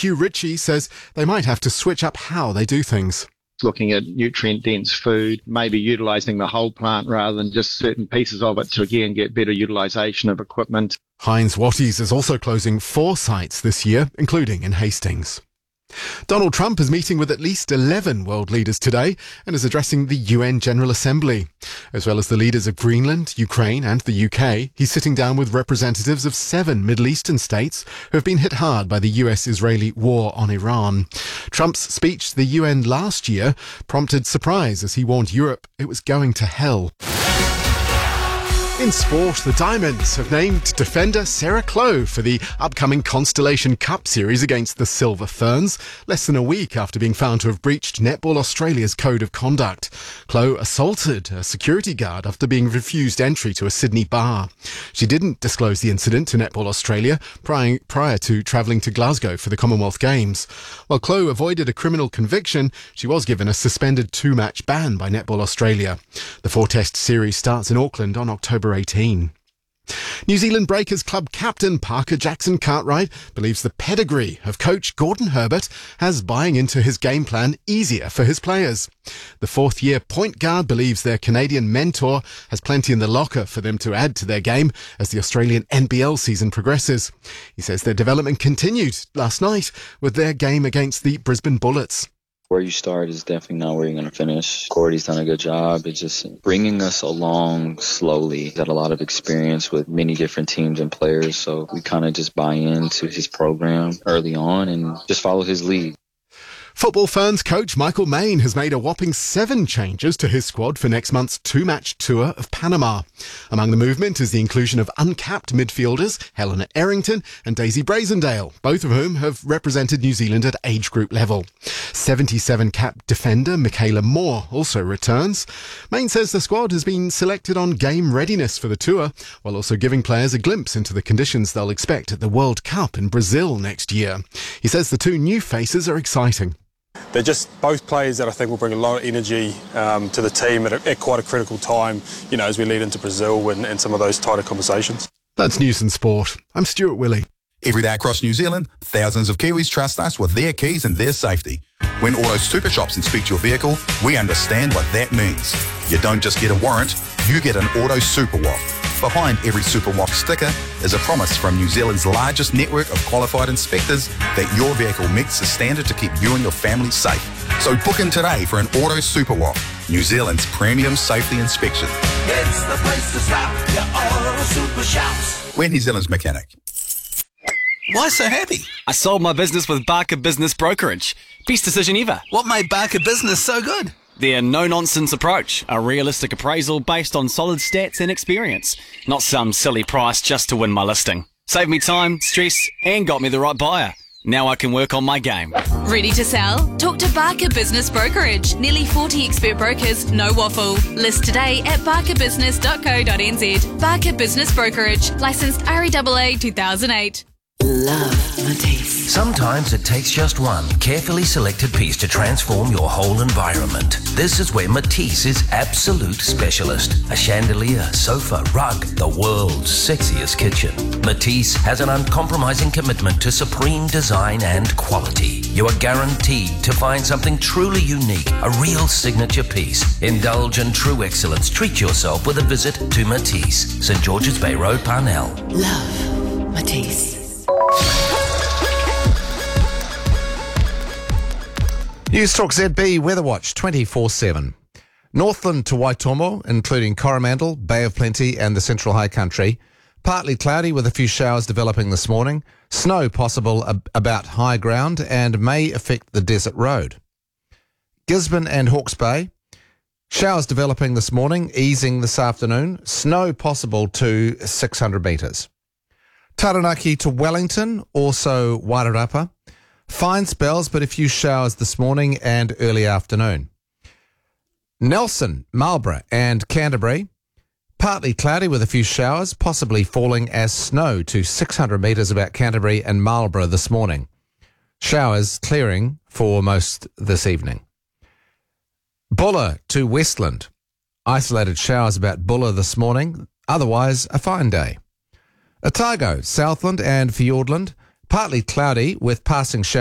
Hugh Ritchie says they might have to switch up how they do things. Looking at nutrient-dense food, maybe utilising the whole plant rather than just certain pieces of it to, again, get better utilisation of equipment. Heinz Wattie's is also closing 4 sites this year, including in Hastings. Donald Trump is meeting with at least 11 world leaders today and is addressing the UN General Assembly. As well as the leaders of Greenland, Ukraine and the UK, he's sitting down with representatives of 7 Middle Eastern states who have been hit hard by the US-Israeli war on Iran. Trump's speech to the UN last year prompted surprise as he warned Europe it was going to hell. In sport, the Diamonds have named defender Sarah Clough for the upcoming Constellation Cup series against the Silver Ferns, less than a week after being found to have breached Netball Australia's code of conduct. Clough assaulted a security guard after being refused entry to a Sydney bar. She didn't disclose the incident to Netball Australia prior to travelling to Glasgow for the Commonwealth Games. While Clough avoided a criminal conviction, she was given a suspended 2-match ban by Netball Australia. The 4-test series starts in Auckland on October 18. New Zealand Breakers club captain Parker Jackson Cartwright believes the pedigree of coach Gordon Herbert has buying into his game plan easier for his players. The 4th-year point guard believes their Canadian mentor has plenty in the locker for them to add to their game as the Australian NBL season progresses. He says their development continued last night with their game against the Brisbane Bullets. Where you start is definitely not where you're going to finish. Gordy's done a good job. It's just bringing us along slowly. He's got a lot of experience with many different teams and players, so we kind of just buy into his program early on and just follow his lead. Football Ferns coach Michael Main has made a whopping 7 changes to his squad for next month's 2-match tour of Panama. Among the movement is the inclusion of uncapped midfielders Helena Errington and Daisy Brazendale, both of whom have represented New Zealand at age group level. 77-cap defender Michaela Moore also returns. Main says the squad has been selected on game readiness for the tour, while also giving players a glimpse into the conditions they'll expect at the World Cup in Brazil next year. He says the 2 new faces are exciting. They're just both players that I think will bring a lot of energy to the team at quite a critical time, you know, as we lead into Brazil and some of those tighter conversations. That's News and Sport. I'm Stuart Willey. Every day across New Zealand, thousands of Kiwis trust us with their keys and their safety. When Auto Super Shops inspect your vehicle, we understand what that means. You don't just get a warrant, you get an Auto Super Walk. Behind every Super Walk sticker is a promise from New Zealand's largest network of qualified inspectors that your vehicle meets the standard to keep you and your family safe. So book in today for an Auto Super Walk, New Zealand's premium safety inspection. It's the place to stop, your Auto Super Shops. We're New Zealand's mechanic. Why so happy? I sold my business with Barker Business Brokerage. Best decision ever. What made Barker Business so good? Their no-nonsense approach, a realistic appraisal based on solid stats and experience, not some silly price just to win my listing. Saved me time, stress, and got me the right buyer. Now I can work on my game. Ready to sell? Talk to Barker Business Brokerage. Nearly 40 expert brokers, no waffle. List today at barkerbusiness.co.nz. Barker Business Brokerage, licensed REAA 2008. Love Matisse. Sometimes it takes just one carefully selected piece to transform your whole environment. This is where Matisse is absolute specialist. A chandelier, sofa, rug, the world's sexiest kitchen. Matisse has an uncompromising commitment to supreme design and quality. You are guaranteed to find something truly unique, a real signature piece. Indulge in true excellence. Treat yourself with a visit to Matisse, St George's Bay Road, Parnell. Love Matisse. News Talk ZB Weather Watch 24/7. Northland to Waitomo, including Coromandel, Bay of Plenty and the Central High Country. Partly cloudy with a few showers developing this morning. Snow possible about high ground and may affect the desert road. Gisborne and Hawke's Bay. Showers developing this morning, easing this afternoon. Snow possible to 600 metres. Taranaki to Wellington, also Wairarapa. Fine spells, but a few showers this morning and early afternoon. Nelson, Marlborough and Canterbury. Partly cloudy with a few showers, possibly falling as snow to 600 metres about Canterbury and Marlborough this morning. Showers clearing for most this evening. Bulla to Westland. Isolated showers about Bulla this morning, otherwise a fine day. Otago, Southland and Fiordland. Partly cloudy with passing showers.